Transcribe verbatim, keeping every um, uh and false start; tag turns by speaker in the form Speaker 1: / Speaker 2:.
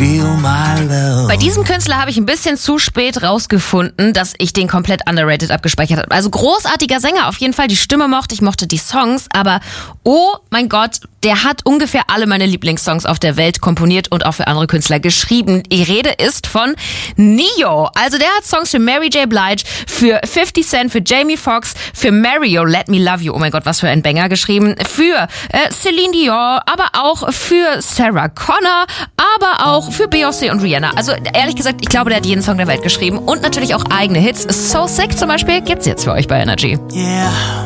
Speaker 1: feel my love.
Speaker 2: Bei diesem Künstler habe ich ein bisschen zu spät rausgefunden, dass ich den komplett underrated abgespeichert habe. Also großartiger Sänger, auf jeden Fall. Die Stimme mochte ich, mochte die Songs, aber oh mein Gott, der hat ungefähr alle meine Lieblingssongs auf der Welt komponiert und auch für andere Künstler geschrieben. Die Rede ist von Neo. Also der hat Songs für Mary J. Blige, für fifty Cent, für Jamie Foxx, für Mario, Let Me Love You, oh mein Gott, was für ein Banger, geschrieben, für äh, Celine Dion, aber auch für Sarah Connor, aber auch für Beyoncé und Rihanna. Also ehrlich gesagt, ich glaube, der hat jeden Song der Welt geschrieben und natürlich auch eigene Hits. So Sick zum Beispiel gibt's jetzt für euch bei Energy.
Speaker 1: Yeah.